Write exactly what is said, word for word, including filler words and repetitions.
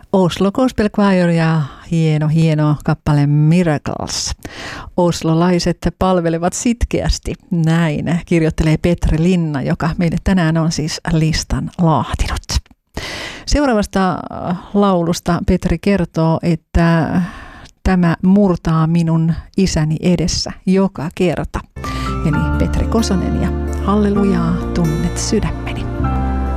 Oslo Gospel Choir ja hieno, hieno kappale Miracles. Oslolaiset palvelevat sitkeästi. Näin kirjoittelee Petri Linna, joka meille tänään on siis listan laatinut. Seuraavasta laulusta Petri kertoo, että tämä murtaa minun isäni edessä joka kerta. Eli Petri Kosonen ja Hallelujaa tunnet sydämeni.